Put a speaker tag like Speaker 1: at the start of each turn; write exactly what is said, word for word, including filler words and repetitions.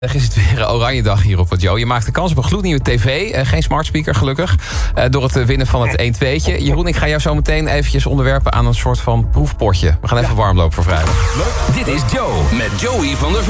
Speaker 1: Er is het weer een oranje dag hier op het Joe. Je maakt de kans op een gloednieuwe tv. Uh, geen smart speaker, gelukkig. Uh, door het winnen van het een tweetje. Jeroen, ik ga jou zo meteen eventjes onderwerpen aan een soort van proefpotje. We gaan even ja. warm lopen voor vrijdag.
Speaker 2: Leuk. Dit is Joe met Joey van der Velde.